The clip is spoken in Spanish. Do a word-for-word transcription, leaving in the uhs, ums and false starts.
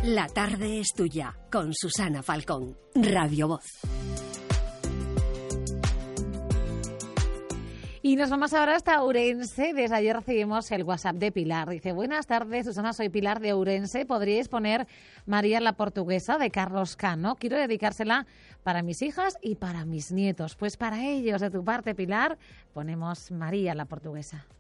La tarde es tuya, con Susana Falcón, Radio Voz. Y nos vamos ahora hasta Ourense. Desde ayer recibimos el WhatsApp de Pilar. Dice, buenas tardes, Susana, soy Pilar de Ourense. ¿Podríais poner María la Portuguesa de Carlos Cano? Quiero dedicársela para mis hijas y para mis nietos. Pues para ellos, de tu parte, Pilar, ponemos María la Portuguesa.